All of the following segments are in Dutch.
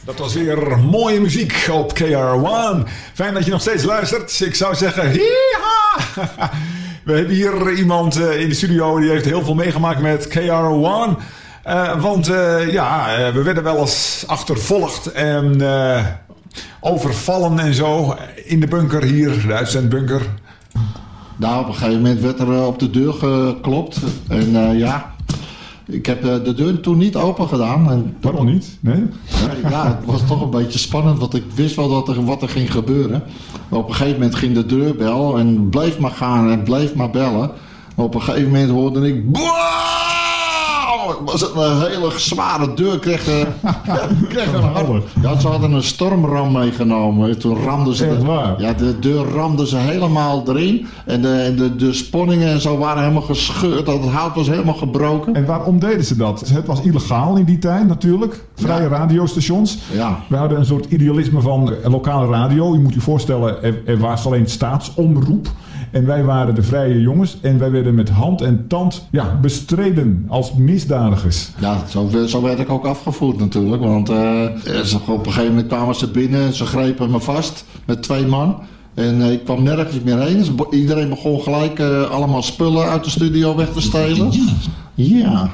Dat was weer mooie muziek op KR1. Fijn dat je nog steeds luistert. Ik zou zeggen, hiha! We hebben hier iemand in de studio die heeft heel veel meegemaakt met KR1. Want we werden wel eens achtervolgd en overvallen en zo in de bunker hier, de uitzendbunker. Nou, op een gegeven moment werd er op de deur geklopt. En ik heb de deur toen niet open gedaan. En waarom niet? Nee? Ja, het was toch een beetje spannend, want ik wist wel wat er ging gebeuren. Maar op een gegeven moment ging de deurbel en bleef maar gaan en bleef maar bellen. Maar op een gegeven moment hoorde ik... Was het een hele zware deur, kreeg een hard. Ja, ze hadden een stormram meegenomen. Toen ramden ze de deur ramden ze helemaal erin. En de sponningen en zo waren helemaal gescheurd. Het hout was helemaal gebroken. En waarom deden ze dat? Het was illegaal in die tijd natuurlijk. Vrije radiostations. Ja. We hadden een soort idealisme van lokale radio. Je moet je voorstellen, er was alleen staatsomroep. En wij waren de vrije jongens. En wij werden met hand en tand bestreden als misdadigers. Ja, zo werd ik ook afgevoerd natuurlijk. Want op een gegeven moment kwamen ze binnen. En ze grepen me vast met 2 man. En ik kwam nergens meer heen. Dus iedereen begon gelijk allemaal spullen uit de studio weg te stelen. Ja.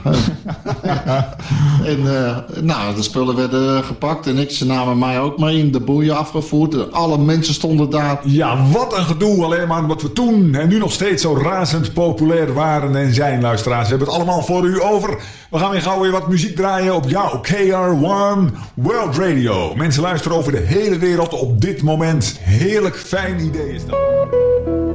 En de spullen werden gepakt en ze namen mij ook mee in de boeien afgevoerd. Alle mensen stonden daar. Ja, wat een gedoe alleen maar wat we toen en nu nog steeds zo razend populair waren en zijn, luisteraars. We hebben het allemaal voor u over. We gaan weer gauw weer wat muziek draaien op jouw KR1 World Radio. Mensen luisteren over de hele wereld op dit moment. Heerlijk fijn idee is dat.